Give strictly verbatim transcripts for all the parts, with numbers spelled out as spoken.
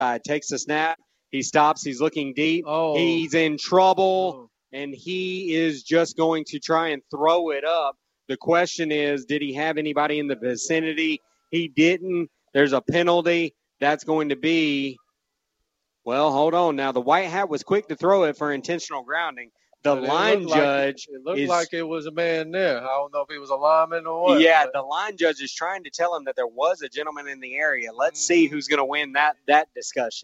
Uh, takes the snap. He stops. He's looking deep. Oh. He's in trouble, Oh. and he is just going to try and throw it up. The question is, did he have anybody in the vicinity? He didn't. There's a penalty. That's going to be, well, hold on. Now, the white hat was quick to throw it for intentional grounding. The But line judge like, it looked is, like it was a man there. I don't know if he was a lineman or what. yeah, but. the line judge is trying to tell him that there was a gentleman in the area. Let's see who's going to win that that discussion.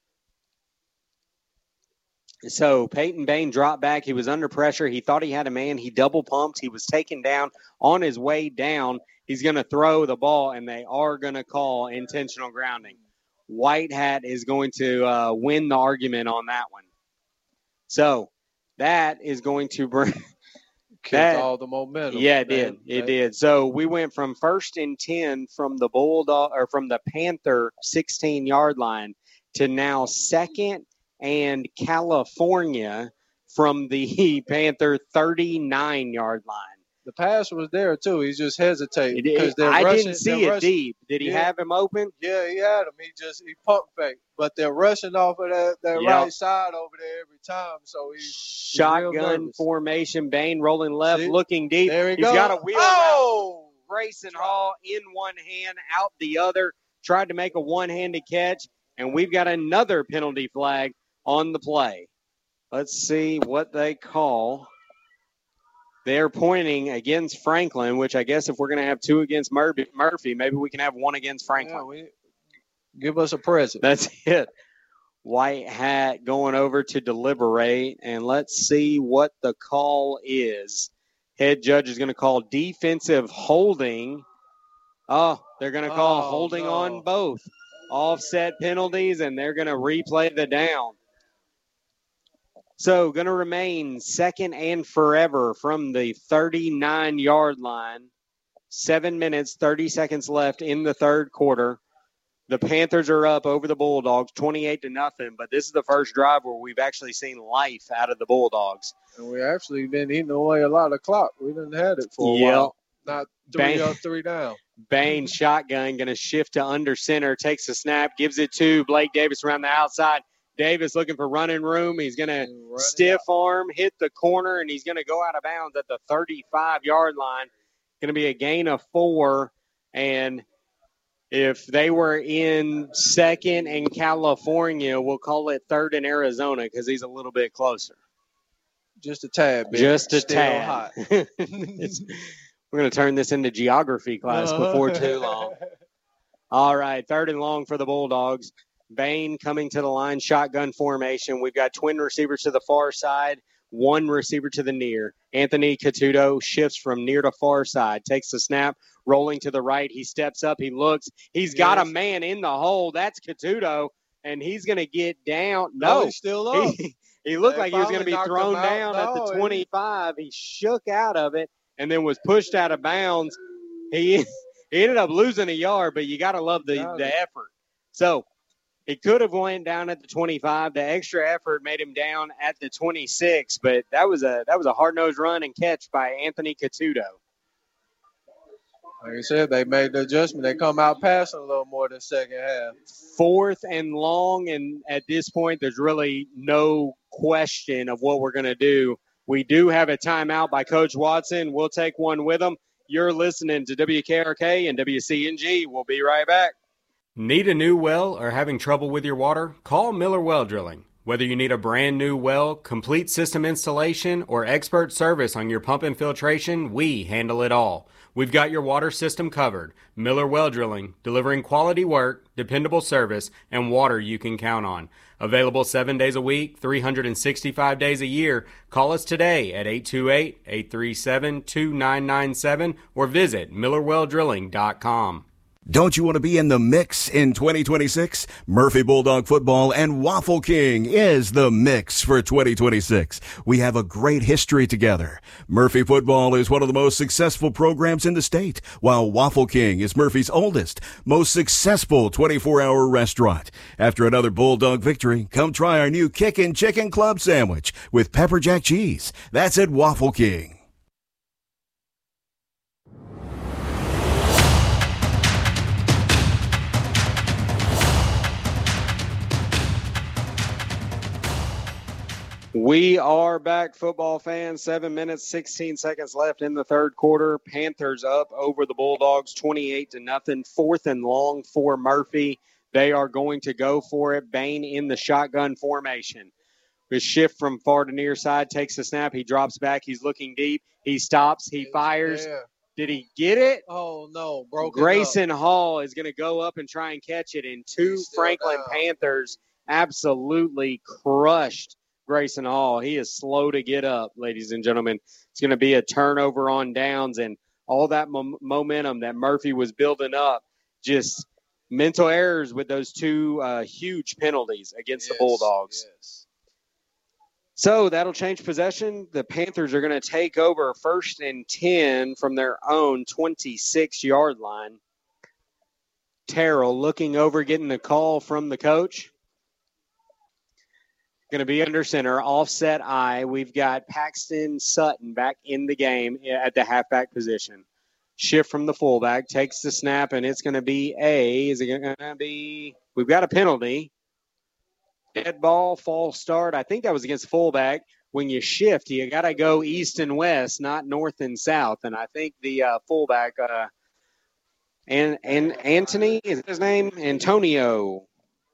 So Peyton Bain dropped back. He was under pressure. He thought he had a man. He double pumped. He was taken down. On his way down, he's going to throw the ball, and they are going to call intentional grounding. White hat is going to uh, win the argument on that one. So that is going to bring – Killed all the momentum. Yeah, it man. did. It did. So we went from first and ten from the Bulldog or from the Panther sixteen-yard line to now second and California from the Panther thirty-nine-yard line. The pass was there, too. He's just hesitating. It, I rushing, didn't see it rushing. deep. Did he yeah. have him open? Yeah, he had him. He just he pump fake. But they're rushing off of that, that yep. right side over there every time. So he's shotgun he's formation. Bain rolling left, See? looking deep. There he He's goes. got a wheel oh! route. Grayson Hall in one hand, out the other. Tried to make a one-handed catch, and we've got another penalty flag on the play. Let's see what they call. They're pointing against Franklin, which I guess if we're going to have two against Murphy, maybe we can have one against Franklin. Yeah, we, give us a present. That's it. White hat going over to deliberate, and let's see what the call is. Head judge is going to call defensive holding. Oh, they're going to call oh, holding no. on both. Offset penalties, and they're going to replay the down. So going to remain second and forever from the thirty-nine-yard line. Seven minutes, thirty seconds left in the third quarter. The Panthers are up over the Bulldogs, twenty-eight to nothing. But this is the first drive where we've actually seen life out of the Bulldogs. And we actually been eating away a lot of clock. We didn't have it for a yep. while. Not three Bain, up, three down. Bain shotgun going to shift to under center, takes the snap, gives it to Blake Davis around the outside. Davis looking for running room. He's going to stiff arm, hit the corner, and he's going to go out of bounds at the thirty-five-yard line. Going to be a gain of four. And if they were in second in California, we'll call it third in Arizona because he's a little bit closer. Just a tad, bit. Just a Still tad. Hot. it's, we're going to turn this into geography class before too long. All right, third and long for the Bulldogs. Bain coming to the line, shotgun formation. We've got twin receivers to the far side, one receiver to the near. Anthony Catuto shifts from near to far side, takes the snap, rolling to the right. He steps up, he looks. He's yes. got a man in the hole. That's Catuto, and he's going to get down. No, no he's still up. He, he looked they like he was going to be thrown down no, at the twenty-five. He shook out of it and then was pushed out of bounds. He, he ended up losing a yard, but you got to love the, the effort. So, he could have went down at the twenty-five. The extra effort made him down at the twenty-six, but that was a that was a hard-nosed run and catch by Anthony Catuto. Like I said, they made the adjustment. They come out passing a little more than second half. Fourth and long, and at this point, there's really no question of what we're going to do. We do have a timeout by Coach Watson. We'll take one with him. You're listening to W K R K and W C N G. We'll be right back. Need a new well or having trouble with your water? Call Miller Well Drilling. Whether you need a brand new well, complete system installation, or expert service on your pump and filtration, we handle it all. We've got your water system covered. Miller Well Drilling, delivering quality work, dependable service, and water you can count on. Available seven days a week, three hundred sixty-five days a year. Call us today at eight two eight, eight three seven, two nine nine seven or visit miller well drilling dot com. Don't you want to be in the mix in twenty twenty-six? Murphy Bulldog Football and Waffle King is the mix for twenty twenty-six. We have a great history together. Murphy Football is one of the most successful programs in the state, while Waffle King is Murphy's oldest, most successful twenty-four hour restaurant. After another Bulldog victory, come try our new Kickin' Chicken Club Sandwich with pepper jack cheese. That's at Waffle King. We are back, football fans. Seven minutes, sixteen seconds left in the third quarter. Panthers up over the Bulldogs, twenty-eight to nothing. Fourth and long for Murphy. They are going to go for it. Bain in the shotgun formation. With shift from far to near side, takes the snap. He drops back. He's looking deep. He stops. He fires. Did he get it? Oh, no. Broken Grayson up. Hall is going to go up and try and catch it. And two Franklin down. Panthers absolutely crushed Grayson Hall. He is slow to get up, ladies and gentlemen. It's going to be a turnover on downs, and all that mo- momentum that Murphy was building up, just mental errors with those two uh, huge penalties against Yes, the Bulldogs. Yes. So that'll change possession. The Panthers are going to take over first and ten from their own twenty-six-yard line. Terrell looking over, getting the call from the coach. Going to be under center, offset I. We've got Paxton Sutton back in the game at the halfback position. Shift from the fullback, takes the snap, and it's going to be a, is it going to be, we've got a penalty. Dead ball, false start. I think that was against fullback. When you shift, you got to go east and west, not north and south. And I think the uh, fullback, uh, and and Anthony is his name, Antonio,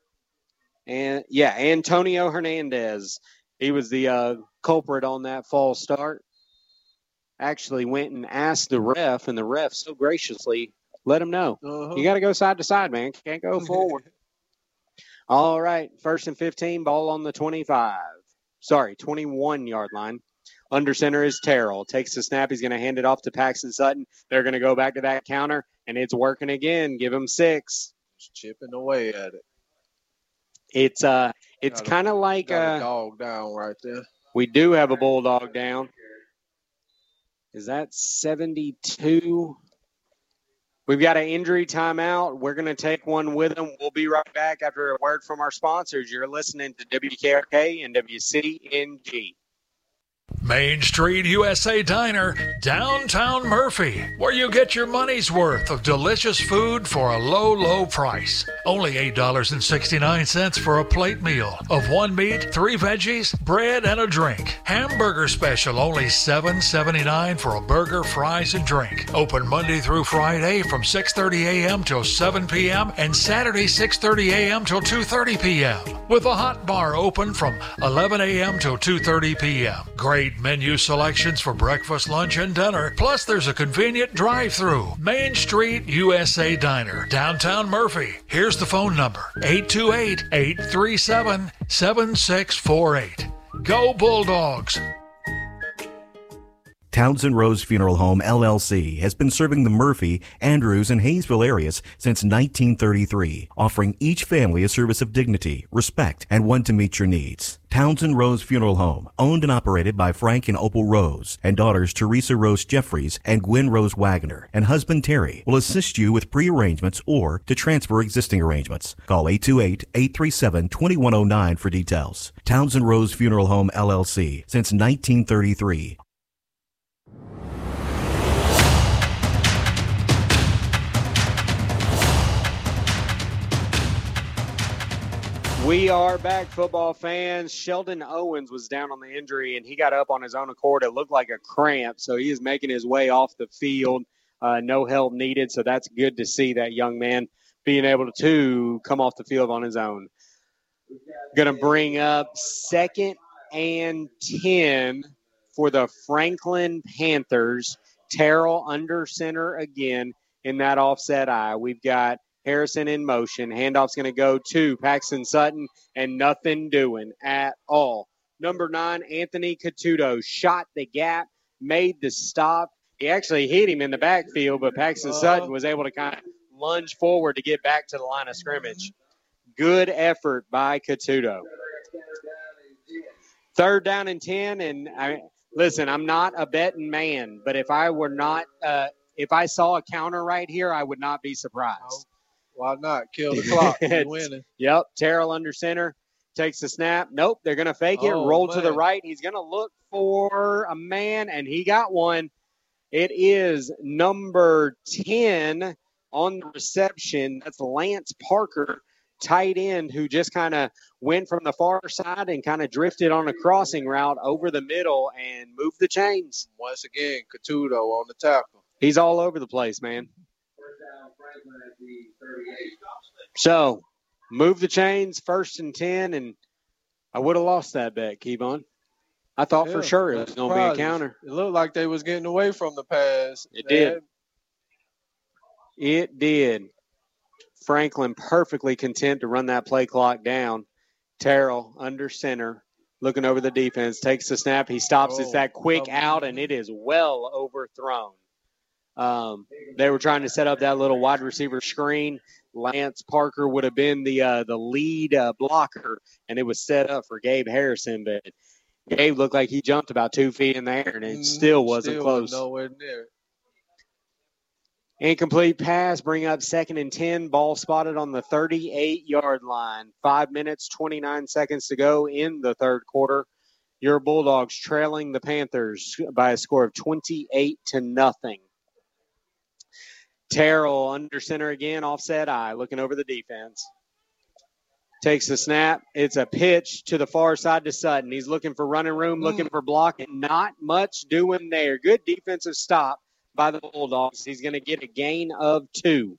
and yeah, Antonio Hernandez. He was the uh, culprit on that false start. Actually, went and asked the ref, and the ref so graciously let him know. Uh-huh. You got to go side to side, man. Can't go forward. All right, first and fifteen, ball on the twenty-five. Sorry, twenty-one-yard line. Under center is Terrell. Takes the snap. He's going to hand it off to Paxton Sutton. They're going to go back to that counter, and it's working again. Give him six. Just chipping away at it. It's uh, it's Got a- kind of like Got a uh, dog down right there. we do have a Bulldog down. Is that seventy-two? We've got an injury timeout. We're going to take one with them. We'll be right back after a word from our sponsors. You're listening to W K R K and W C N G. Main Street U S A Diner, downtown Murphy, where you get your money's worth of delicious food for a low, low price. Only eight dollars and sixty-nine cents for a plate meal of one meat, three veggies, bread, and a drink. Hamburger special, only seven dollars and seventy-nine cents for a burger, fries, and drink. Open Monday through Friday from six thirty a.m. till seven p.m. and Saturday six thirty a.m. till two thirty p.m. with a hot bar open from eleven a.m. till two thirty p.m. Great menu selections for breakfast, lunch, and dinner. Plus, there's a convenient drive-through. Main Street U S A Diner, downtown Murphy. Here's the phone number, eight two eight, eight three seven, seven six four eight. Go Bulldogs! Townsend Rose Funeral Home, L L C, has been serving the Murphy, Andrews, and Hayesville areas since nineteen thirty-three, offering each family a service of dignity, respect, and one to meet your needs. Townsend Rose Funeral Home, owned and operated by Frank and Opal Rose, and daughters Teresa Rose Jeffries and Gwen Rose Wagner, and husband Terry, will assist you with pre-arrangements or to transfer existing arrangements. Call eight two eight, eight three seven, two one zero nine for details. Townsend Rose Funeral Home, L L C, since nineteen thirty-three. We are back, football fans. Sheldon Owens was down on the injury, and he got up on his own accord. It looked like a cramp, so he is making his way off the field. Uh, no help needed, so that's good to see that young man being able to come off the field on his own. Going to bring up second and ten for the Franklin Panthers. Terrell under center again in that offset eye. We've got Harrison in motion. Handoff's going to go to Paxton Sutton, and nothing doing at all. Number nine, Anthony Catuto, shot the gap, made the stop. He actually hit him in the backfield, but Paxton Sutton was able to kind of lunge forward to get back to the line of scrimmage. Good effort by Catuto. Third down and ten, and I, listen, I'm not a betting man, but if I were not, uh, if I saw a counter right here, I would not be surprised. Why not? Kill the clock. You're winning. Yep. Terrell under center. Takes the snap. Nope. They're going to fake it. Oh, roll man. to the right. He's going to look for a man, and he got one. It is number ten on the reception. That's Lance Parker tight end who just kind of went from the far side and kind of drifted on a crossing route over the middle and moved the chains. Once again, Catuto on the tackle. He's all over the place, man. So, move the chains, first and ten, and I would have lost that bet, Kevon. I thought yeah, for sure it was going to be a counter. It looked like they was getting away from the pass. It did. It did. Franklin perfectly content to run that play clock down. Terrell under center, looking over the defense, takes the snap. He stops. Oh, it's that quick um, out, and it is well overthrown. Um, they were trying to set up that little wide receiver screen. Lance Parker would have been the uh, the lead uh, blocker, and it was set up for Gabe Harrison, but Gabe looked like he jumped about two feet in the air, and it still wasn't still close. Nowhere near. Incomplete pass, bring up second and ten. Ball spotted on the thirty-eight-yard line. Five minutes, twenty-nine seconds to go in the third quarter. Your Bulldogs trailing the Panthers by a score of twenty-eight to nothing. Terrell under center again, offset eye, looking over the defense. Takes the snap. It's a pitch to the far side to Sutton. He's looking for running room, looking for blocking. Not much doing there. Good defensive stop by the Bulldogs. He's going to get a gain of two.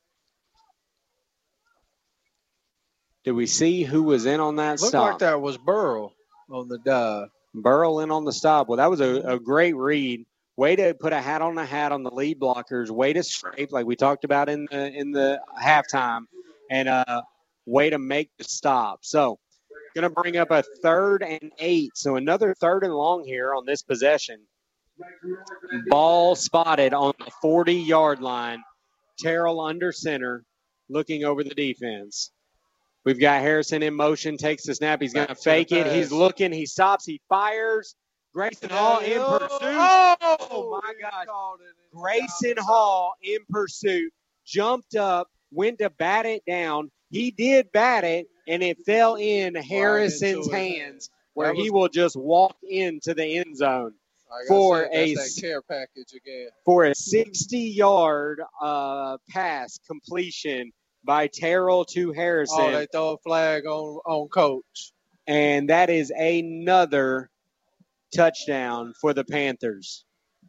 Did we see who was in on that Looked stop? Looked like that was Burrow on the dive. Burrow in on the stop. Well, that was a, a great read. Way to put a hat on a hat on the lead blockers. Way to scrape, like we talked about in the in the halftime, and uh, way to make the stop. So, going to bring up a third and eight. So another third and long here on this possession. Ball spotted on the forty-yard line. Terrell under center, looking over the defense. We've got Harrison in motion. Takes the snap. He's going to fake it. He's looking. He stops. He fires. Grayson Hall in pursuit. Oh, my gosh. Grayson Hall in pursuit. Jumped up, went to bat it down. He did bat it, and it fell in Harrison's hands, where he will just walk into the end zone for a care package again. For a sixty-yard uh, pass completion by Terrell to Harrison. Oh, they throw a flag on, on Coach. And that is another touchdown for the Panthers.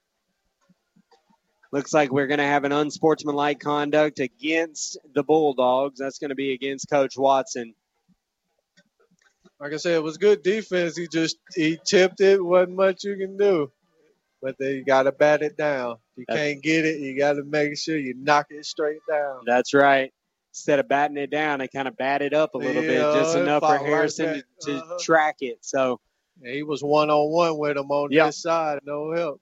Looks like we're going to have an unsportsmanlike conduct against the Bulldogs. That's going to be against Coach Watson. Like I said, it was good defense. He just he tipped it. Wasn't much you can do. But then you got to bat it down. If you That's, can't get it, you got to make sure you knock it straight down. That's right. Instead of batting it down, they kind of bat it up a little yeah, bit, just enough for Harrison right to, to uh-huh. track it. So yeah, he was one-on-one with him on yep. this side. No help.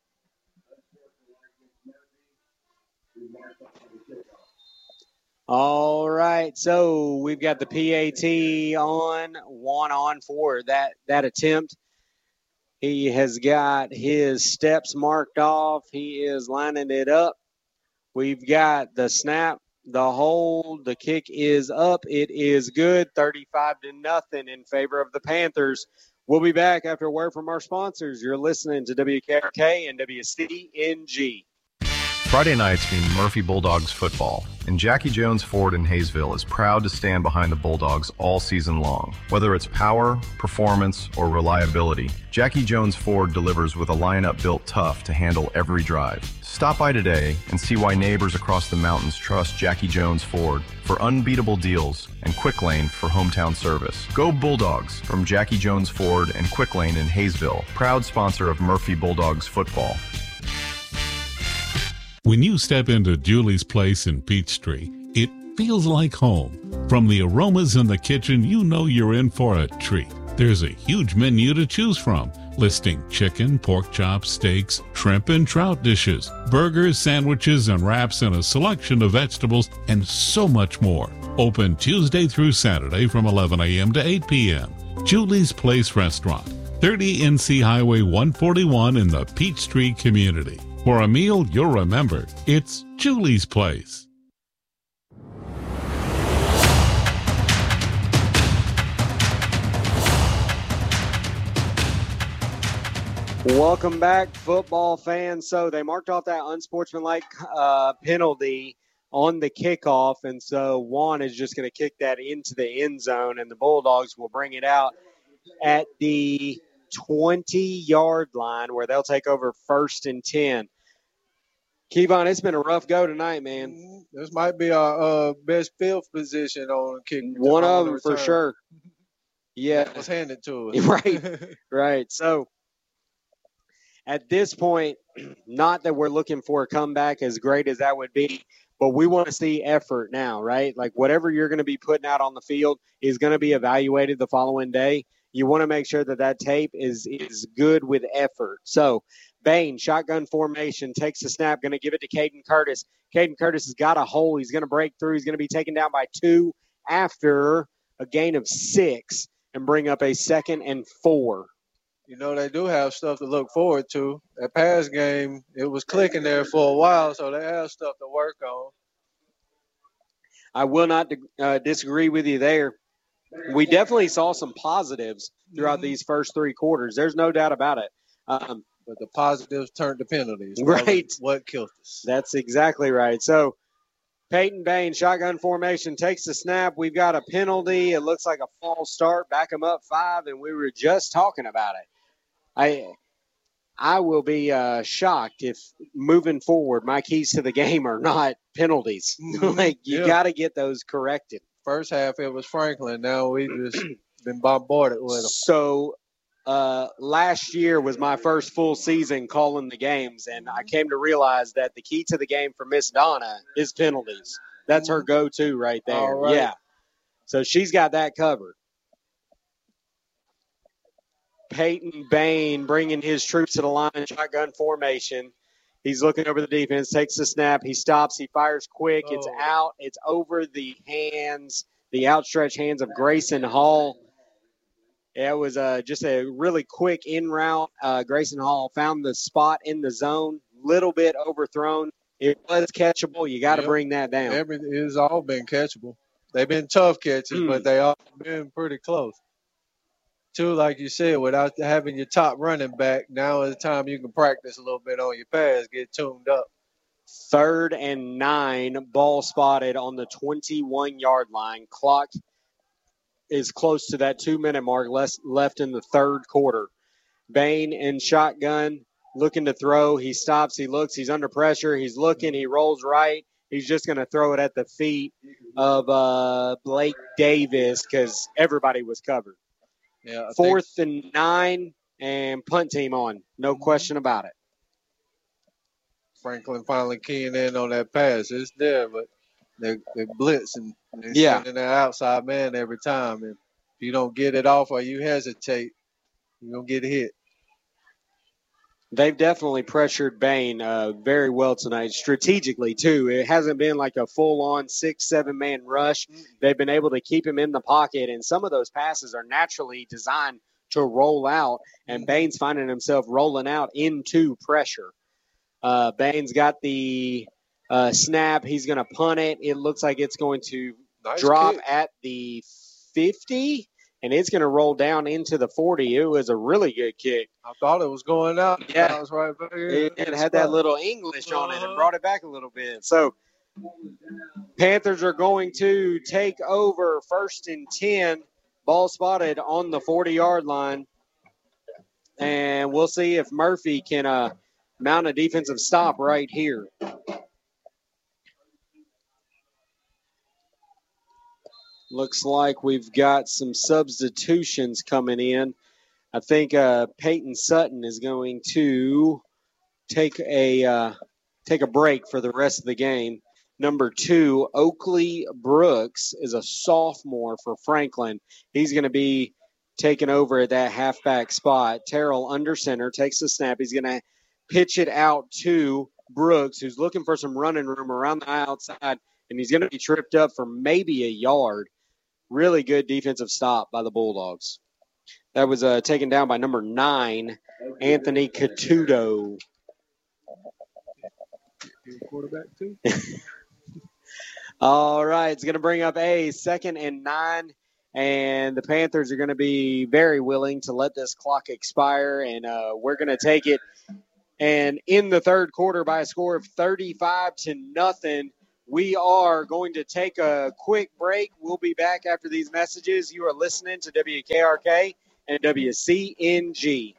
All right, so we've got the P A T on, one on for that, that attempt. He has got his steps marked off. He is lining it up. We've got the snap, the hold, the kick is up. It is good, thirty-five to nothing in favor of the Panthers. We'll be back after a word from our sponsors. You're listening to W K R K and W C N G. Friday nights mean Murphy Bulldogs football, and Jackie Jones Ford in Hayesville is proud to stand behind the Bulldogs all season long. Whether it's power, performance, or reliability, Jackie Jones Ford delivers with a lineup built tough to handle every drive. Stop by today and see why neighbors across the mountains trust Jackie Jones Ford for unbeatable deals and Quick Lane for hometown service. Go Bulldogs from Jackie Jones Ford and Quick Lane in Hayesville, proud sponsor of Murphy Bulldogs football. When you step into Julie's Place in Peachtree, it feels like home. From the aromas in the kitchen, you know you're in for a treat. There's a huge menu to choose from, listing chicken, pork chops, steaks, shrimp and trout dishes, burgers, sandwiches, and wraps, and a selection of vegetables, and so much more. Open Tuesday through Saturday from eleven a.m. to eight p.m. Julie's Place Restaurant, thirty N C Highway one forty-one in the Peachtree community. For a meal you'll remember, it's Julie's Place. Welcome back, football fans. So they marked off that unsportsmanlike uh, penalty on the kickoff, and so Juan is just going to kick that into the end zone, and the Bulldogs will bring it out at the twenty-yard line where they'll take over first and ten. Kevon, it's been a rough go tonight, man. This might be our uh, best field position on kick. One on of the them for return. sure. Yeah. It was handed to us. Right, right. So at this point, not that we're looking for a comeback as great as that would be, but we want to see effort now, right? Like whatever you're going to be putting out on the field is going to be evaluated the following day. You want to make sure that that tape is is good with effort. So Bain, shotgun formation, takes the snap, going to give it to Caden Curtis. Caden Curtis has got a hole. He's going to break through. He's going to be taken down by two after a gain of six and bring up a second and four. You know, they do have stuff to look forward to. That pass game, it was clicking there for a while, so they have stuff to work on. I will not uh, disagree with you there. We definitely saw some positives throughout mm-hmm. these first three quarters. There's no doubt about it. Um, but the positives turned to penalties. Right. What killed us. That's exactly right. So Peyton Bain, shotgun formation, takes the snap. We've got a penalty. It looks like a false start. Back them up five, and we were just talking about it. I I will be uh, shocked if moving forward my keys to the game are not penalties. Like you yeah. got to get those corrected. First half it was Franklin. Now we just been bombarded with them. So uh, last year was my first full season calling the games, and I came to realize that the key to the game for Miss Donna is penalties. That's her go-to right there. Right. Yeah. So she's got that covered. Peyton Bain bringing his troops to the line, shotgun formation. He's looking over the defense, takes the snap. He stops. He fires quick. Oh. It's out. It's over the hands, the outstretched hands of Grayson Hall. It was uh, just a really quick in route. Uh, Grayson Hall found the spot in the zone, little bit overthrown. It was catchable. You got to yep. bring that down. Every, it's all been catchable. They've been tough catches, mm. but they all been pretty close. Too, like you said, without having your top running back, now is the time you can practice a little bit on your pass, get tuned up. Third and nine, ball spotted on the twenty-one-yard line. Clock is close to that two-minute mark, less left in the third quarter. Bain in shotgun, looking to throw. He stops, he looks, he's under pressure. He's looking, he rolls right. He's just going to throw it at the feet of uh, Blake Davis because everybody was covered. Yeah, Fourth think. and nine, and punt team on. No mm-hmm. question about it. Franklin finally keying in on that pass. It's there, but they're, they're blitzing. They're yeah. sending that outside man every time. And if you don't get it off or you hesitate, you're going to get hit. They've definitely pressured Bain uh, very well tonight, strategically, too. It hasn't been like a full-on six, seven-man rush. They've been able to keep him in the pocket, and some of those passes are naturally designed to roll out, and Bain's finding himself rolling out into pressure. Uh, Bain's got the uh, snap. He's going to punt it. It looks like it's going to nice drop kick. at the fifty. And it's going to roll down into the forty. It was a really good kick. I thought it was going out. Yeah. That was right back here. It, it had that little English on it and brought it back a little bit. So Panthers are going to take over first and ten. Ball spotted on the forty-yard line. And we'll see if Murphy can uh, mount a defensive stop right here. Looks like we've got some substitutions coming in. I think uh, Peyton Sutton is going to take a uh, take a break for the rest of the game. Number two, Oakley Brooks is a sophomore for Franklin. He's going to be taking over at that halfback spot. Terrell under center takes the snap. He's going to pitch it out to Brooks, who's looking for some running room around the outside, and he's going to be tripped up for maybe a yard. Really good defensive stop by the Bulldogs. That was uh, taken down by number nine, Anthony Catudo. Quarterback too. All right, it's going to bring up a second and nine, and the Panthers are going to be very willing to let this clock expire, and uh, we're going to take it. And in the third quarter, by a score of thirty-five to nothing, we are going to take a quick break. We'll be back after these messages. You are listening to W K R K and W C N G.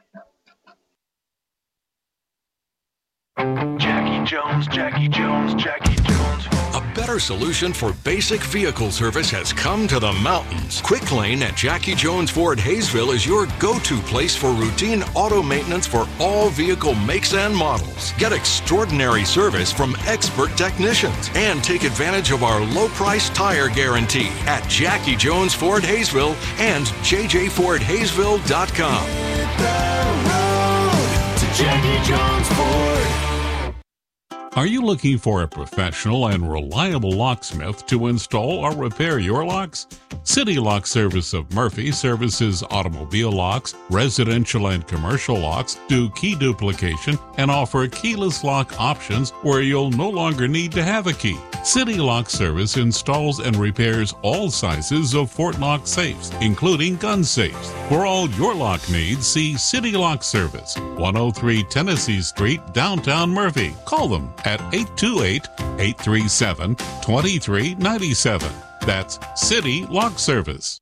Jackie Jones, Jackie Jones, Jackie Jones. A better solution for basic vehicle service has come to the mountains. Quick Lane at Jackie Jones Ford Hayesville is your go-to place for routine auto maintenance for all vehicle makes and models. Get extraordinary service from expert technicians and take advantage of our low-price tire guarantee at Jackie Jones Ford Hayesville and j j ford hayesville dot com. Hit the road to Jackie Jones Ford. Are you looking for a professional and reliable locksmith to install or repair your locks? City Lock Service of Murphy services automobile locks, residential and commercial locks, do key duplication, and offer keyless lock options where you'll no longer need to have a key. City Lock Service installs and repairs all sizes of Fort Knox safes, including gun safes. For all your lock needs, see City Lock Service, one oh three Tennessee Street, downtown Murphy. Call them at eight two eight, eight three seven, two three nine seven. That's City Lock Service.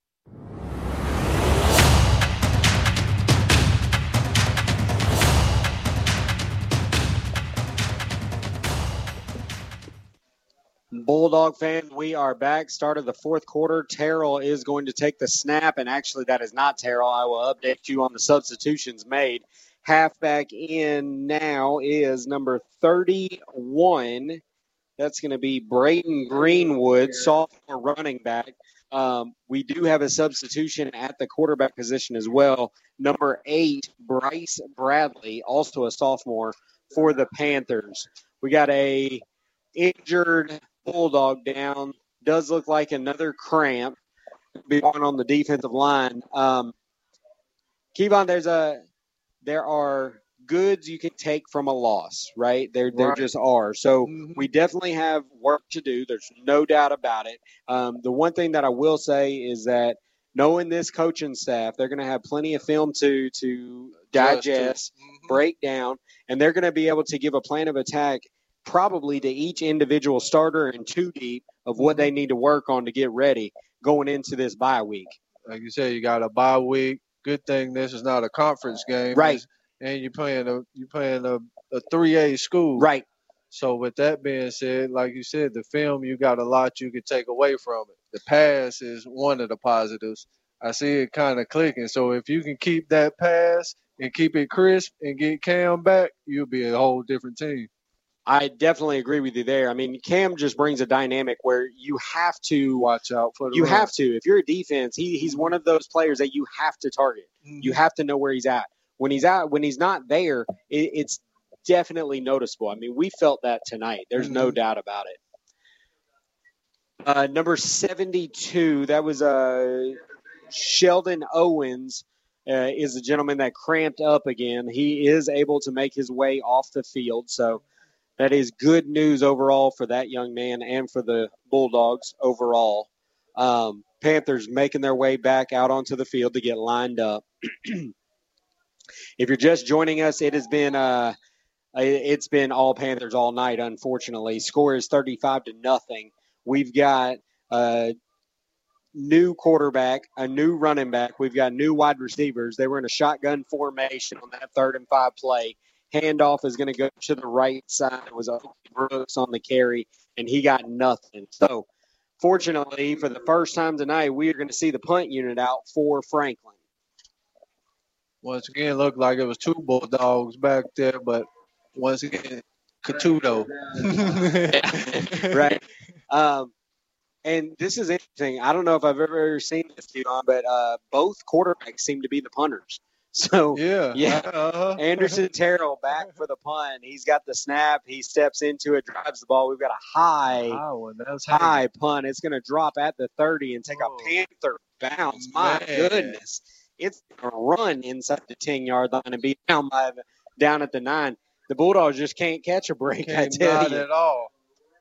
Bulldog fans, we are back. Start of the fourth quarter. Terrell is going to take the snap, and actually that is not Terrell. I will update you on the substitutions made. Halfback in now is number thirty-one. That's going to be Braden Greenwood, sophomore running back. Um, we do have a substitution at the quarterback position as well. Number eight, Bryce Bradley, also a sophomore for the Panthers. We got a injured Bulldog down. Does look like another cramp. Be one on the defensive line. Um, Kevon, there's a there are goods you can take from a loss, right? There, there Right. just are. So Mhm. we definitely have work to do. There's no doubt about it. Um, the one thing that I will say is that knowing this coaching staff, they're going to have plenty of film to to digest, Mhm. break down, and they're going to be able to give a plan of attack probably to each individual starter and two deep of what they need to work on to get ready going into this bye week. Like you said, you got a bye week. Good thing this is not a conference game, Right. It's- And you're playing a you're playing a, a three A school, Right. So with that being said, like you said, the film, you got a lot you can take away from it. The pass is one of the positives. I see it kind of clicking. So if you can keep that pass and keep it crisp and get Cam back, you'll be a whole different team. I definitely agree with you there. I mean, Cam just brings a dynamic where you have to Watch out for the you run. have to. If you're a defense, he he's one of those players that you have to target. Mhm. You have to know where he's at. When he's out, when he's not there, it, it's definitely noticeable. I mean, we felt that tonight. There's no Mhm. doubt about it. Uh, number seventy-two, that was uh, Sheldon Owens, uh, is the gentleman that cramped up again. He is able to make his way off the field, so that is good news overall for that young man and for the Bulldogs overall. Um, Panthers making their way back out onto the field to get lined up. If you're just joining us, it has been uh, it's been all Panthers all night, unfortunately. Score is thirty-five to nothing. We've got a new quarterback, a new running back. We've got new wide receivers. They were in a shotgun formation on that third and five play. Handoff is going to go to the right side. It was Oakley Brooks on the carry, and he got nothing. So, fortunately, for the first time tonight, we are going to see the punt unit out for Franklin. Once again, looked like it was two Bulldogs back there, but once again, Catuto. Right. Um, and this is interesting. I don't know if I've ever seen this, Devon, but uh, both quarterbacks seem to be the punters. So, Yeah. yeah. Uh-huh. Anderson Terrell back for the punt. He's got the snap. He steps into it, drives the ball. We've got a high, High one. That was high punt. It's going to drop at the thirty and take Oh. a Panther bounce. My Man. goodness. It's going to run inside the ten-yard line and be down by the, down at the nine. The Bulldogs just can't catch a break, Can't I tell not you. at all.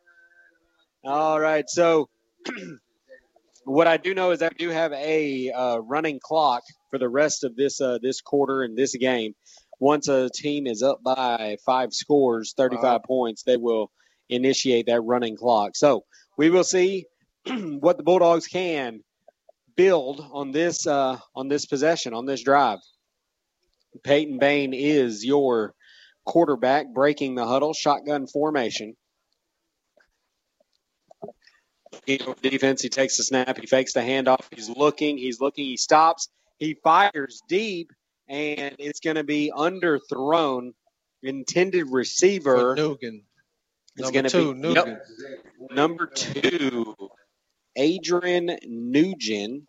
All right, so what I do know is I do have a uh, running clock for the rest of this uh, this quarter and this game. Once a team is up by five scores, thirty-five Wow. points, they will initiate that running clock. So we will see what the Bulldogs can build on this uh, on this possession, on this drive. Peyton Bain is your quarterback, breaking the huddle, shotgun formation. Defense, he takes the snap, he fakes the handoff, he's looking, he's looking, he stops, he fires deep, and it's going to be underthrown. Intended receiver. For Nugan. It's Number two, be, Nugan. Yep, number two, Adrian Nugent.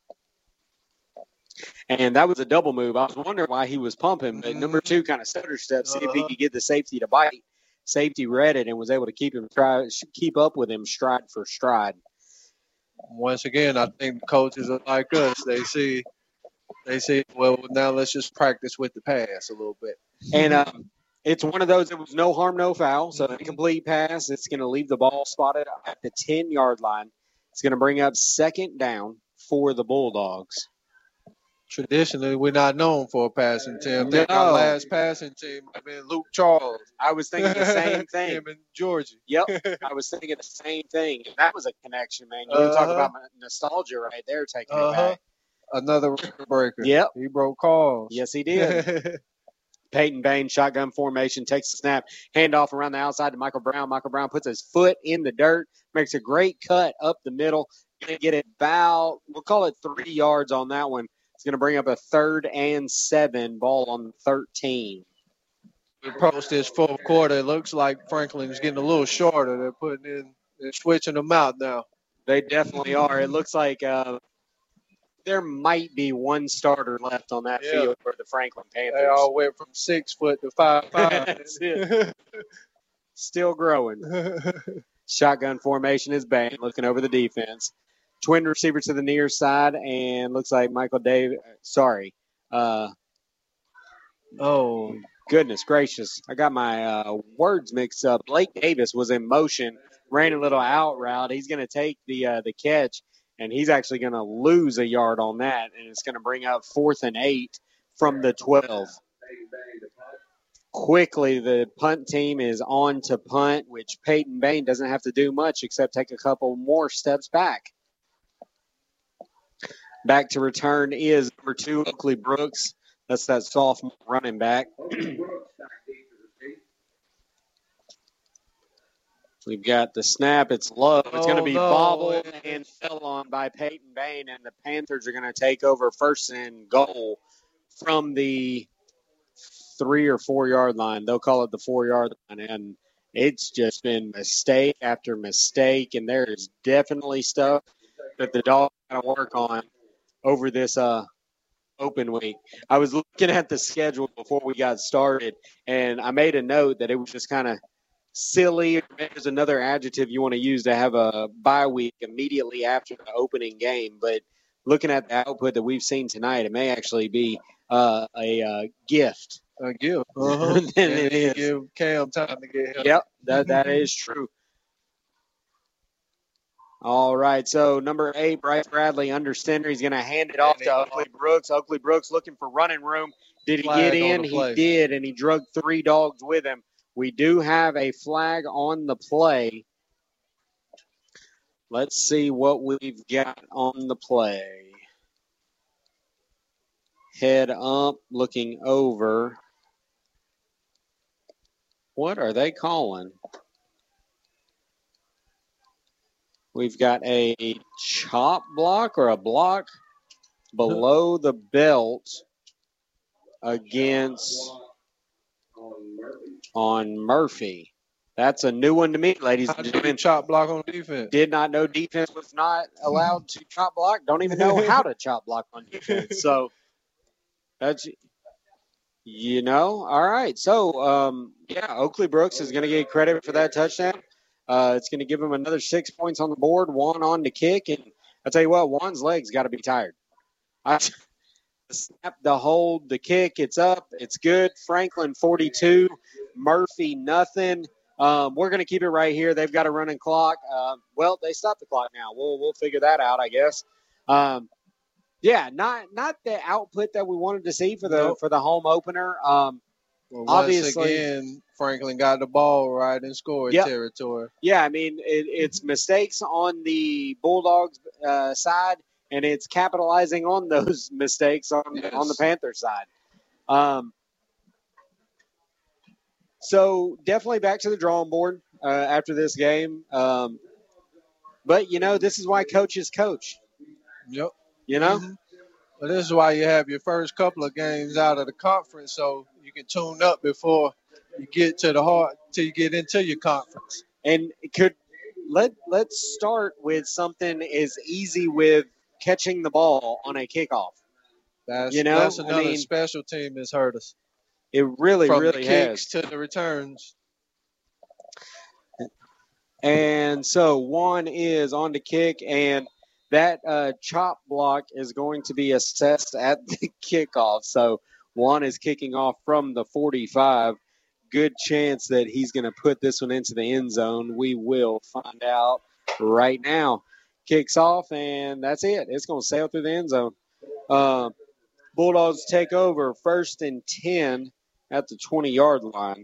And that was a double move. I was wondering why he was pumping, but number two kind of stutter step, see if he could get the safety to bite. Safety read it and was able to keep him try keep up with him stride for stride. Once again, I think the coaches are like us. They see, they see. Well, now let's just practice with the pass a little bit. And um, it's one of those. It was no harm, no foul. So incomplete pass. It's going to leave the ball spotted at the ten-yard line. It's going to bring up second down for the Bulldogs. Traditionally, we're not known for a passing team. I think No. our last passing team have been Luke Charles. I was thinking the same thing. Him in Georgia. Yep, I was thinking the same thing. And that was a connection, man. You were talking Uh-huh. about nostalgia right there, taking it Uh-huh. back. Another record breaker. Yep. He broke calls. Yes, he did. Peyton Bain, shotgun formation, takes the snap, handoff around the outside to Michael Brown. Michael Brown puts his foot in the dirt, makes a great cut up the middle. Going to get it about, we'll call it three yards on that one. It's going to bring up a third and seven, ball on thirteen. We approach this fourth quarter. It looks like Franklin's getting a little shorter. They're putting in, they're switching them out now. They definitely are. It looks like uh, there might be one starter left on that Yeah. field for the Franklin Panthers. They all went from six foot to five five. That's it. Still growing. Shotgun formation is Bain, looking over the defense. Twin receiver to the near side, and looks like Michael Dave. Sorry. Uh, oh, goodness gracious. I got my uh, words mixed up. Blake Davis was in motion, ran a little out route. He's going to take the uh, the catch, and he's actually going to lose a yard on that, and it's going to bring up fourth and eight from the twelve. Quickly, the punt team is on to punt, which Peyton Bain doesn't have to do much except take a couple more steps back. Back to return is number two, Oakley Brooks. That's that sophomore running back. We've got the snap. It's low. It's going to be Oh, no. bobbled and fell on by Peyton Bain, and the Panthers are going to take over first and goal from the three or four yard line. They'll call it the four yard line, and it's just been mistake after mistake, and there is definitely stuff that the Dogs got to work on over this uh, open week. I was looking at the schedule before we got started, and I made a note that it was just kind of silly, or maybe there's another adjective you want to use to have a bye week immediately after the opening game. But looking at the output that we've seen tonight, it may actually be uh, a uh, gift. a gift. Uh-huh. Then And it then is. give Cam time to get help. Yep, that that is true. All right, so number eight, Bryce Bradley under center. He's going to hand it off to Oakley Brooks. Oakley Brooks looking for running room. Did he Flag get on in? the He play. did, and he drug three dogs with him. We do have a flag on the play. Let's see what we've got on the play. Head up, looking over. What are they calling? We've got a chop block or a block below the belt against on Murphy. That's a new one to me, ladies How and did you gentlemen. chop block on defense? Did not know defense was not allowed to chop block. Don't even know how to chop block on defense. So that's, you know, all right. So, um, yeah, Oakley Brooks is going to get credit for that touchdown. Uh, it's going to give him another six points on the board, one on the kick. And I'll tell you what, Juan's legs got to be tired. I, the snap, the hold, the kick, it's up. It's good. Franklin forty-two, Murphy nothing. Um, we're going to keep it right here. They've got a running clock. Uh, well, they stopped the clock now. We'll we'll figure that out, I guess. Um, yeah, not not the output that we wanted to see for the Nope. for the home opener. Um, Well, obviously, once again, Franklin got the ball right in scoring yep. territory. Yeah, I mean, it, it's mistakes on the Bulldogs uh, side, and it's capitalizing on those mistakes on, yes. on the Panther side. Um, so definitely back to the drawing board uh, after this game. Um, but, you know, this is why coaches coach. Yep. You know? Mm-hmm. Well, this is why you have your first couple of games out of the conference, so you can tune up before you get to the heart, till you get into your conference. And could let let's start with something as easy with catching the ball on a kickoff. That's you know, that's another I mean, special team that's hurt us. It really, From really the kicks has. to the returns. And so Juan is on the kick, and that uh, chop block is going to be assessed at the kickoff. So Juan is kicking off from the forty-five. Good chance that he's going to put this one into the end zone. We will find out right now. Kicks off, and that's it. It's going to sail through the end zone. Uh, Bulldogs take over first and ten at the twenty-yard line.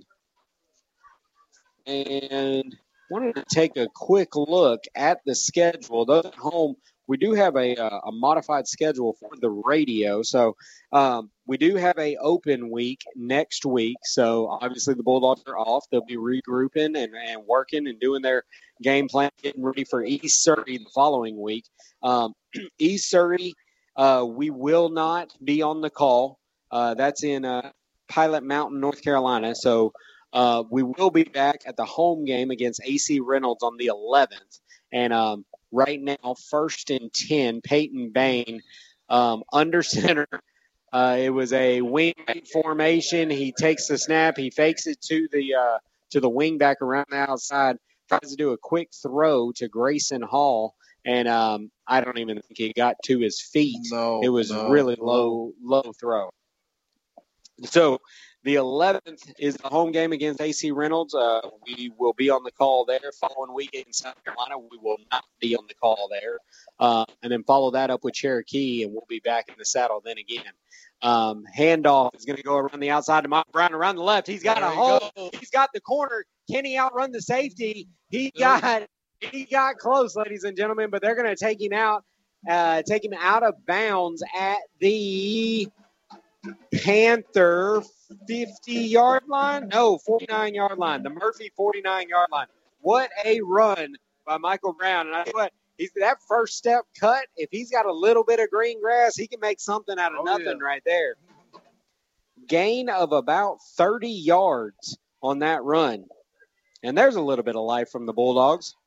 And wanted to take a quick look at the schedule. Those at home, we do have a, a modified schedule for the radio. So um, we do have a open week next week. So obviously the Bulldogs are off. They'll be regrouping and, and working and doing their game plan, getting ready for East Surrey the following week. Um, East Surrey, uh, we will not be on the call. Uh, that's in uh, Pilot Mountain, North Carolina. So Uh, we will be back at the home game against A C Reynolds on the eleventh. And um, right now, first and ten, Peyton Bain um, under center. Uh, it was a wing formation. He takes the snap. He fakes it to the uh, to the wing back around the outside. Tries to do a quick throw to Grayson Hall. And um, I don't even think he got to his feet. No, it was no, really low, no. low throw. So the eleventh is the home game against A C Reynolds. Uh, we will be on the call there. Following week in South Carolina, we will not be on the call there. Uh, and then follow that up with Cherokee, and we'll be back in the saddle then again. Um, handoff is going to go around the outside to Mike Brown around the left. He's got there a hole. Go. He's got the corner. Can he outrun the safety? He got he got close, ladies and gentlemen, but they're going to take him out, uh, take him out of bounds at the Panther fifty-yard line? No, forty-nine-yard line. The Murphy forty-nine-yard line. What a run by Michael Brown. And I tell you what, he's that first step cut, if he's got a little bit of green grass, he can make something out of oh, nothing yeah. right there. Gain of about thirty yards on that run. And there's a little bit of life from the Bulldogs.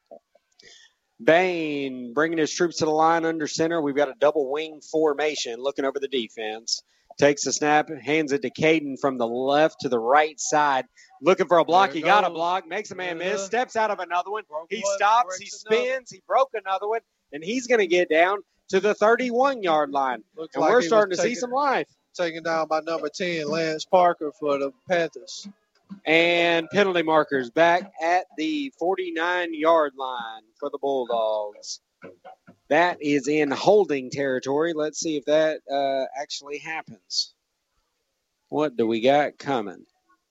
Bain bringing his troops to the line under center. We've got a double wing formation looking over the defense. Takes the snap, hands it to Caden from the left to the right side. Looking for a block. He goes. got a block. Makes a man yeah. miss. Steps out of another one. Broke he one, stops. He spins. Another. He broke another one. And he's going to get down to the thirty-one-yard line. Looks and like we're starting to taking, see some life. Taken down by number ten, Lance Parker for the Panthers. And penalty markers back at the forty-nine-yard line for the Bulldogs. That is in holding territory. Let's see if that uh, actually happens. What do we got coming?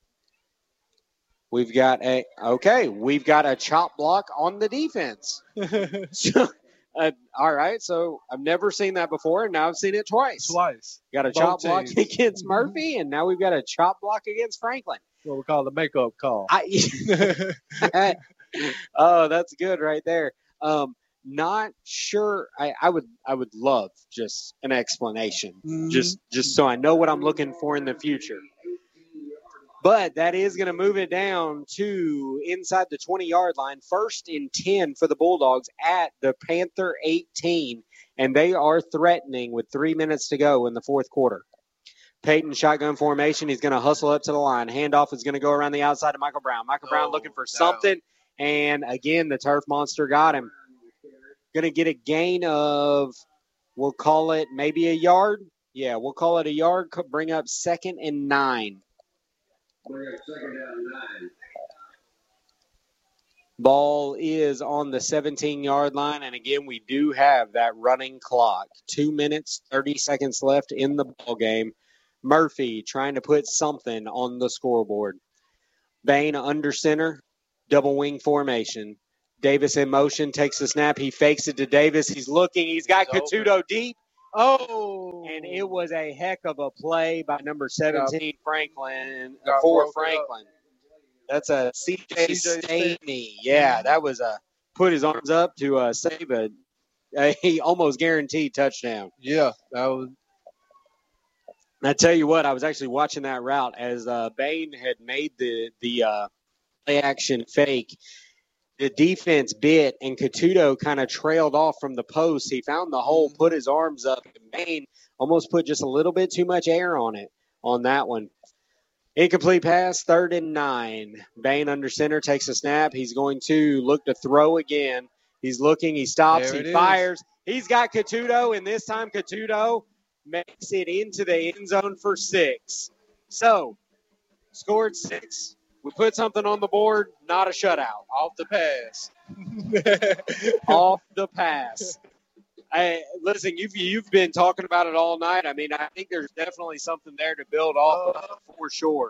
We've got a okay. We've got a chop block on the defense. so, uh, all right. So I've never seen that before, and now I've seen it twice. Twice. Got a Both chop teams. block against Murphy, and now we've got a chop block against Franklin. What we call the makeup call. I, oh, that's good right there. Um, Not sure. I, I would. I would love just an explanation, mm-hmm. just just so I know what I'm looking for in the future. But that is going to move it down to inside the twenty-yard line, first and ten for the Bulldogs at the Panther eighteen, and they are threatening with three minutes to go in the fourth quarter. Peyton shotgun formation. He's going to hustle up to the line. Handoff is going to go around the outside to Michael Brown. Michael Brown oh, looking for down. something, and again the turf monster got him. Going to get a gain of, we'll call it maybe a yard. Yeah, we'll call it a yard. Bring up second and nine. Ball is on the seventeen-yard line, and again, we do have that running clock. Two minutes, thirty seconds left in the ball game. Murphy trying to put something on the scoreboard. Bain under center, double wing formation. Davis in motion, takes the snap. He fakes it to Davis. He's looking. He's got He's Katudo open. Deep. Oh! And it was a heck of a play by number seventeen, Franklin, for Franklin. That's a C J Staney. Yeah, that was a put his arms up to uh, save a, a almost guaranteed touchdown. Yeah, that was. I tell you what, I was actually watching that route as uh, Bain had made the the uh, play action fake. The defense bit, and Katudo kind of trailed off from the post. He found the hole, put his arms up, and Bain almost put just a little bit too much air on it on that one. Incomplete pass, third and nine. Bain under center, takes a snap. He's going to look to throw again. He's looking, he stops, he fires. He's got Katudo, and this time Katudo makes it into the end zone for six. So, scored six. We put something on the board, not a shutout. Off the pass. Off the pass. I, listen, you've, you've been talking about it all night. I mean, I think there's definitely something there to build off of for sure.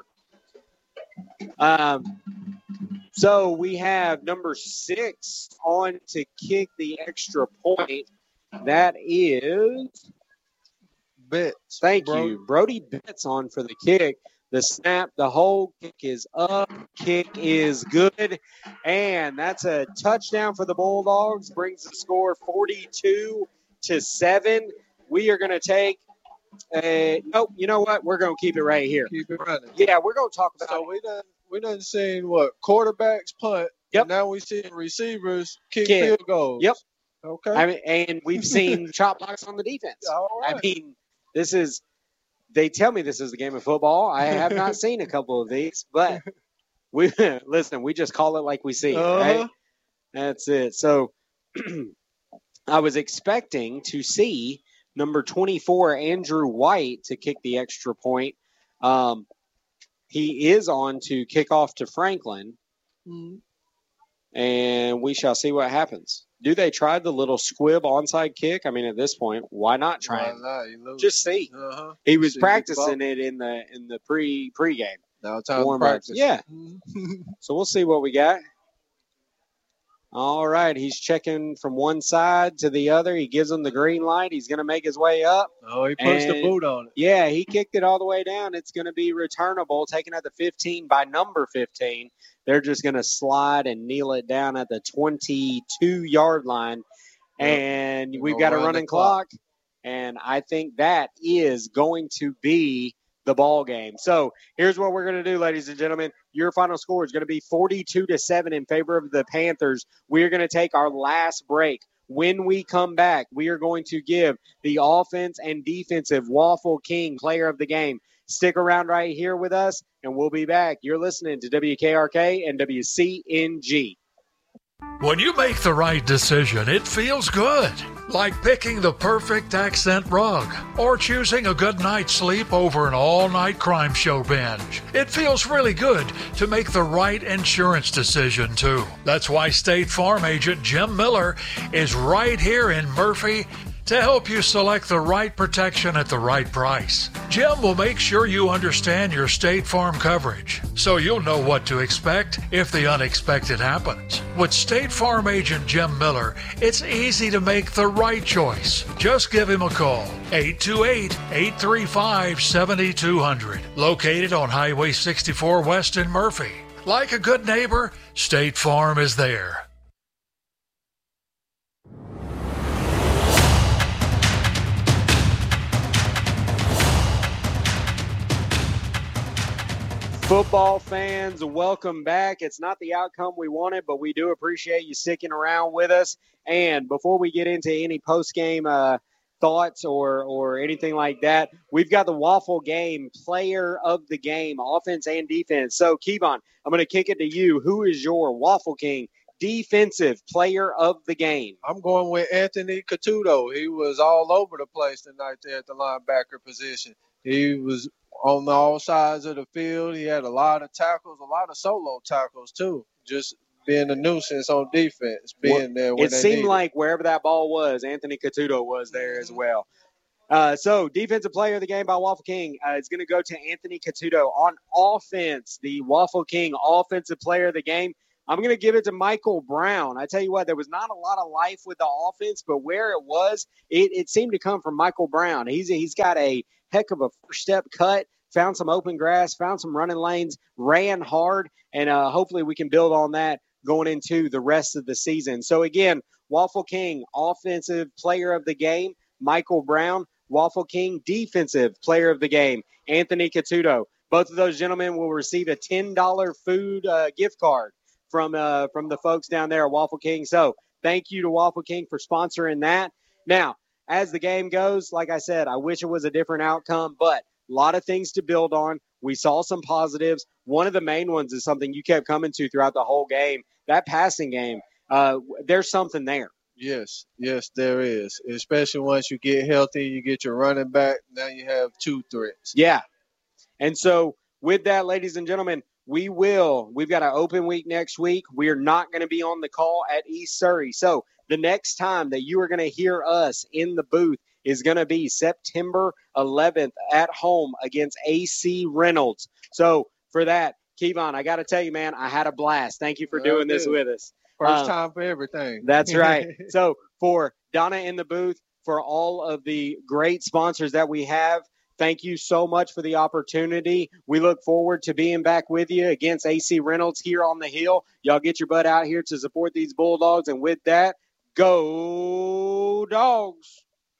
Um, so we have number six on to kick the extra point. That is Betts. Thank Brody. you. Brody Betts on for the kick. The snap, the hole, kick is up, kick is good, and that's a touchdown for the Bulldogs. Brings the score forty-two to seven. We are going to take a – nope, you know what? We're going to keep it right here. Keep it running. Yeah, we're going to talk about so it. we done, we done seen, what, quarterbacks punt. Yep. And now we see receivers kick Kick. field goals. Yep. Okay. I mean, and we've seen chop blocks on the defense. All right. I mean, this is – they tell me this is the game of football. I have not seen a couple of these, but we listen, we just call it like we see it, uh-huh. right? That's it. So I was expecting to see number twenty-four, Andrew White, to kick the extra point. Um, he is on to kick off to Franklin, mm-hmm. and we shall see what happens. Do they try the little squib onside kick? I mean, at this point, why not try it? Not? Just see. Uh-huh. He was see practicing it in the in the pre pregame. Now time to practice. Yeah. So we'll see what we got. All right, he's checking from one side to the other. He gives him the green light. He's going to make his way up. Oh, he puts the boot on it. Yeah, he kicked it all the way down. It's going to be returnable, taken at the fifteen by number fifteen. They're just going to slide and kneel it down at the twenty-two-yard line. And yep. we've got a running clock. clock. And I think that is going to be the ball game. So here's what we're going to do, ladies and gentlemen. Your final score is going to be forty-two to seven in favor of the Panthers. We're going to take our last break. When we come back, we are going to give the offense and defensive Waffle King player of the game. Stick around right here with us, and we'll be back. You're listening to W K R K and W C N G. When you make the right decision, it feels good. Like picking the perfect accent rug or choosing a good night's sleep over an all-night crime show binge. It feels really good to make the right insurance decision, too. That's why State Farm agent Jim Miller is right here in Murphy to help you select the right protection at the right price. Jim will make sure you understand your State Farm coverage, so you'll know what to expect if the unexpected happens. With State Farm agent Jim Miller, it's easy to make the right choice. Just give him a call, eight two eight, eight three five, seven two zero zero, located on Highway sixty-four West in Murphy. Like a good neighbor, State Farm is there. Football fans, welcome back. It's not the outcome we wanted, but we do appreciate you sticking around with us. And before we get into any post-game uh, thoughts or or anything like that, we've got the Waffle Game player of the game, offense and defense. So, Kevon, I'm going to kick it to you. Who is your Waffle King defensive player of the game? I'm going with Anthony Katudo. He was all over the place tonight there at the linebacker position. He was on all sides of the field. He had a lot of tackles, a lot of solo tackles, too. Just being a nuisance on defense, being well, there when it they seemed needed. like wherever that ball was, Anthony Katudo was there as well. Uh, so, defensive player of the game by Waffle King uh, is going to go to Anthony Catuto. On offense, the Waffle King offensive player of the game, I'm going to give it to Michael Brown. I tell you what, there was not a lot of life with the offense, but where it was, it, it seemed to come from Michael Brown. He's He's got a heck of a first step cut, found some open grass, found some running lanes, ran hard, and uh, hopefully we can build on that going into the rest of the season. So, again, Waffle King, offensive player of the game, Michael Brown. Waffle King, defensive player of the game, Anthony Catuto. Both of those gentlemen will receive a ten dollars food uh, gift card from uh, from the folks down there at Waffle King. So thank you to Waffle King for sponsoring that. Now, as the game goes, like I said, I wish it was a different outcome, but a lot of things to build on. We saw some positives. One of the main ones is something you kept coming to throughout the whole game, that passing game. Uh, there's something there. Yes, yes, there is. Especially once you get healthy, you get your running back. Now you have two threats. Yeah. And so with that, ladies and gentlemen, we will. We've got an open week next week. We are not going to be on the call at East Surrey. So the next time that you are going to hear us in the booth is going to be September eleventh at home against A C Reynolds. So for that, Kevon, I got to tell you, man, I had a blast. Thank you for Well, doing this with us. First Um, time for everything. That's right. So for Donna in the booth, for all of the great sponsors that we have, thank you so much for the opportunity. We look forward to being back with you against A C Reynolds here on the Hill. Y'all get your butt out here to support these Bulldogs. And with that, go Dogs.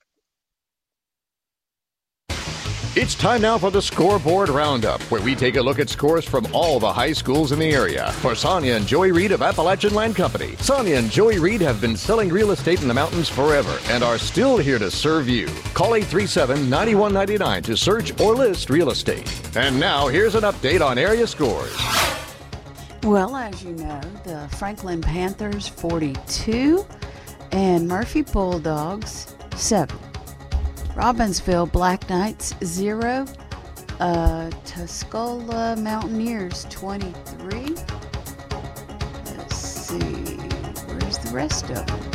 It's time now for the Scoreboard Roundup, where we take a look at scores from all the high schools in the area. For Sonia and Joey Reed of Appalachian Land Company. Sonia and Joey Reed have been selling real estate in the mountains forever and are still here to serve you. Call eight three seven, nine one nine nine to search or list real estate. And now, here's an update on area scores. Well, as you know, the Franklin Panthers forty-two and Murphy Bulldogs seven. Robbinsville Black Knights zero, uh, Tuscola Mountaineers twenty-three. Let's see, where's the rest of them?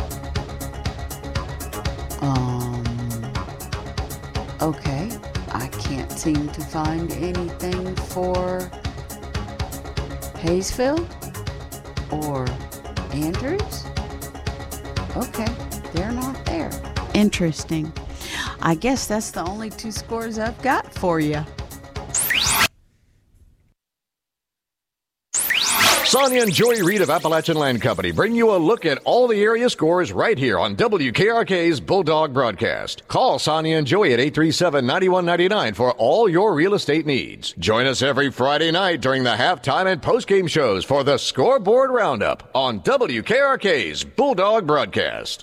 Um, okay, I can't seem to find anything for Hayesville or Andrews. Okay, they're not there. Interesting. I guess that's the only two scores I've got for you. Sonia and Joey Reed of Appalachian Land Company bring you a look at all the area scores right here on W K R K's Bulldog Broadcast. Call Sonia and Joey at eight three seven, nine one nine nine for all your real estate needs. Join us every Friday night during the halftime and postgame shows for the Scoreboard Roundup on W K R K's Bulldog Broadcast.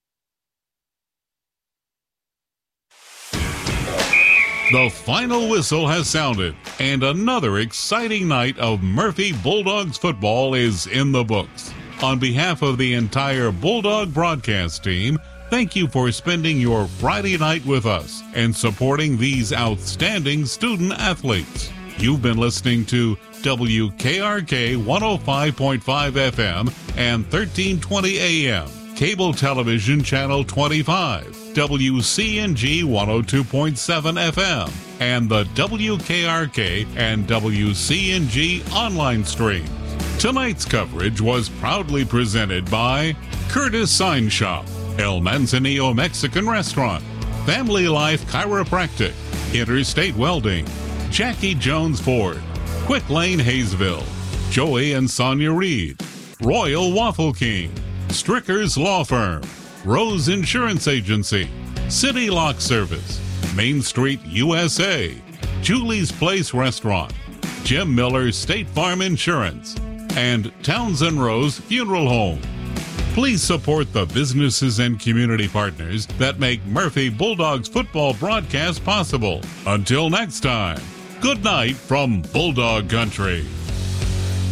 The final whistle has sounded, and another exciting night of Murphy Bulldogs football is in the books. On behalf of the entire Bulldog broadcast team, thank you for spending your Friday night with us and supporting these outstanding student athletes. You've been listening to W K R K one oh five point five F M and thirteen twenty A M, Cable Television Channel twenty-five, W C N G one oh two point seven F M, and the W K R K and W C N G online streams. Tonight's coverage was proudly presented by Curtis Sign Shop, El Manzanillo Mexican Restaurant, Family Life Chiropractic, Interstate Welding, Jackie Jones Ford, Quick Lane Hayesville, Joey and Sonia Reed, Royal Waffle King, Stricker's Law Firm, Rose Insurance Agency, City Lock Service, Main Street U S A, Julie's Place Restaurant, Jim Miller State Farm Insurance, and Townsend Rose Funeral Home. Please support the businesses and community partners that make Murphy Bulldogs football broadcast possible. Until next time, good night from Bulldog Country.